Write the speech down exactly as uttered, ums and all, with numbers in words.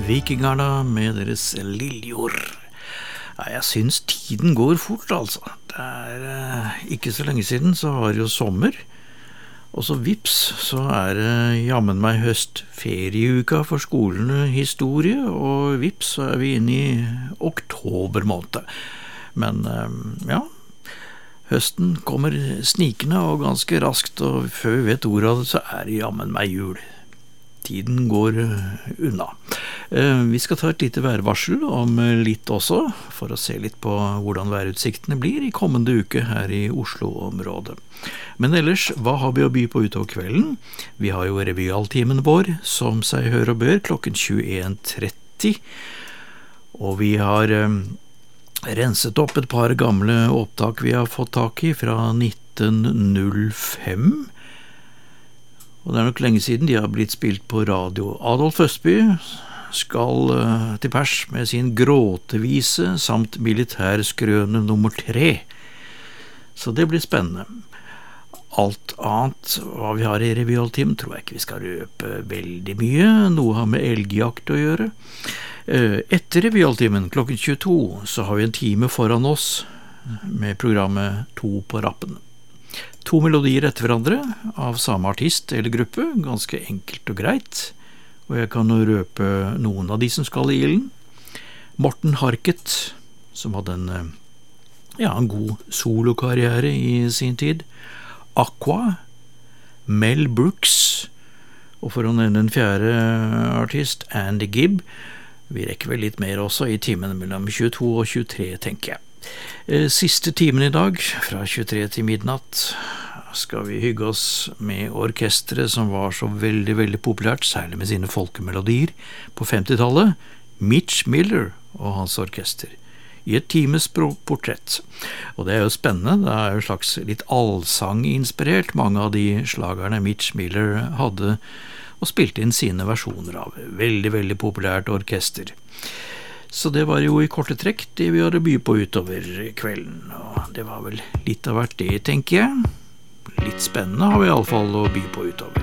Vikingarna med deres liljor. Ja, jeg synes tiden går fort, altså. Det er eh, ikke så lenge siden, så var det jo sommer. Og så vips, så er det jammen meg høst ferieuka for skolene historie, og vips, så er vi inne i oktober måned. Men eh, ja, høsten kommer snikende og ganske raskt, og før vi vet ordet av det, så er det jammen meg jul. Tiden går unna. Vi skal ta et lite værvarsel om litt også, for å se litt på hvordan værutsiktene blir i kommende uke her i Oslo-området. Men ellers, hva har vi å by på utover kvelden? Vi har jo revyaltimen vår, som seg hør og bør, klokken tjueen tretti. Og vi har eh, renset opp et par gamle opptak vi har fått tak i fra nitten null fem. Og det er nok lenge siden de har blitt spilt på radio. Adolf Østby skal uh, til pers med sin gråtevise samt militærskrøne nummer tre. Så det blir spennende. Alt annet hva vi har i revyaltimen tror jeg ikke vi skal røpe veldig mye. Noe har med elgjakt å gjøre. Uh, etter revyaltimen klokken tjueto så har vi en time foran oss med programmet To på rappen. To melodier etter hverandre av samme artist eller gruppe, ganske enkelt og greit, og jeg kan jo røpe noen av de som skal i ilden. Morten Harket, som hadde en, ja, en god solokarriere i sin tid. Aqua, Mel Brooks, og for å nevne en fjerde artist, Andy Gibb. Vi rekker vel litt mer også i timen mellom tjueto og tjuetre, tenker jeg. Siste timen i dag, fra tjuetre til midnatt, skal vi hygge oss med orkestret som var så veldig, veldig populært, særlig med sine folkemelodier på femtitallet, Mitch Miller og hans orkester, i et times portrett. Og det er jo spennende, det er jo slags litt allsang-inspirert, mange av de slagerne Mitch Miller hadde og spilte inn sine versjoner av. Veldig, veldig populært orkester. Så det var jo i korte trekk det vi hadde by på utover kvelden, og det var vel litt av hvert det, tenker jeg. Litt spennende har vi i alle fall å by på utover.